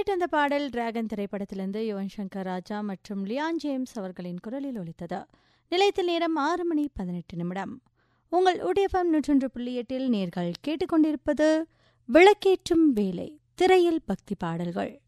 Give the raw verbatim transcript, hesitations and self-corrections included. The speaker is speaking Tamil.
கேட்ட அந்த பாடல் டிராகன் திரைப்படத்திலிருந்து யுவன் சங்கர் ராஜா மற்றும் லியான் ஜேம்ஸ் அவர்களின் குரலில் ஒலித்தது. நிலையத்தில் நேரம் ஆறு மணி பதினெட்டு நிமிடம். உங்கள் உடையஃபம் நூற்றொன்று புள்ளி எட்டில் நேர்கள் கேட்டுக்கொண்டிருப்பது விளக்கேற்றும் வேலை, திரையில் பக்தி பாடல்கள்.